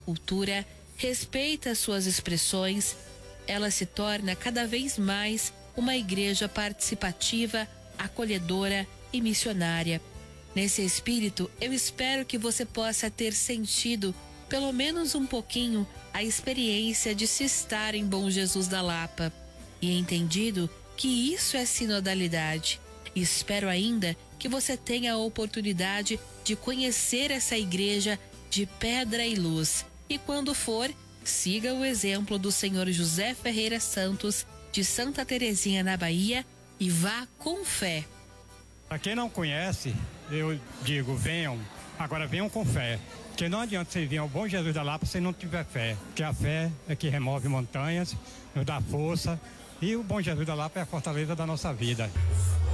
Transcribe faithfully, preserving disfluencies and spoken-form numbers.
cultura, respeita suas expressões, ela se torna cada vez mais uma igreja participativa, acolhedora e missionária. Nesse espírito, eu espero que você possa ter sentido, pelo menos um pouquinho, a experiência de se estar em Bom Jesus da Lapa e entendido que isso é sinodalidade. E espero ainda que você tenha a oportunidade de conhecer essa igreja de pedra e luz. E quando for, siga o exemplo do senhor José Ferreira Santos, de Santa Terezinha, na Bahia, e vá com fé. Para quem não conhece, eu digo, venham, agora venham com fé. Porque não adianta você vir ao Bom Jesus da Lapa se não tiver fé. Porque a fé é que remove montanhas, nos dá força. E o Bom Jesus da Lapa é a fortaleza da nossa vida.